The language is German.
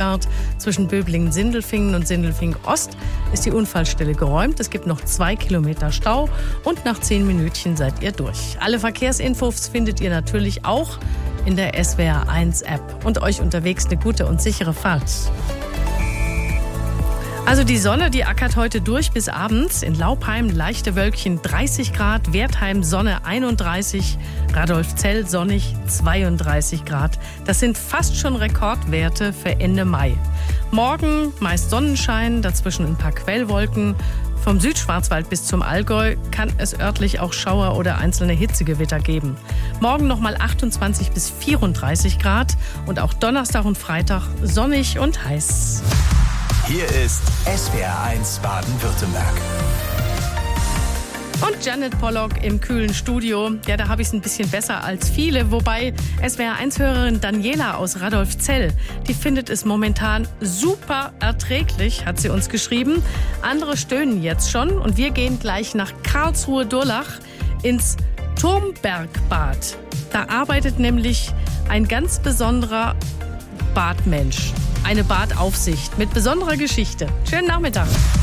Ausfahrt zwischen Böblingen-Sindelfingen und Sindelfingen-Ost ist die Unfallstelle geräumt. Es gibt noch 2 Kilometer Stau und nach 10 Minütchen seid ihr durch. Alle Verkehrsinfos findet ihr natürlich auch in der SWR1-App. Und euch unterwegs eine gute und sichere Fahrt. Also die Sonne, die ackert heute durch bis abends. In Laupheim leichte Wölkchen 30 Grad, Wertheim Sonne 31, Radolfzell sonnig 32 Grad. Das sind fast schon Rekordwerte für Ende Mai. Morgen meist Sonnenschein, dazwischen ein paar Quellwolken. Vom Südschwarzwald bis zum Allgäu kann es örtlich auch Schauer oder einzelne Hitzegewitter geben. Morgen nochmal 28 bis 34 Grad und auch Donnerstag und Freitag sonnig und heiß. Hier ist SWR1 Baden-Württemberg. Und Janet Pollock im kühlen Studio. Ja, da habe ich es ein bisschen besser als viele. Wobei SWR1-Hörerin Daniela aus Radolfzell, die findet es momentan super erträglich, hat sie uns geschrieben. Andere stöhnen jetzt schon. Und wir gehen gleich nach Karlsruhe-Durlach ins Turmbergbad. Da arbeitet nämlich ein ganz besonderer Badmensch. Eine Badaufsicht mit besonderer Geschichte. Schönen Nachmittag.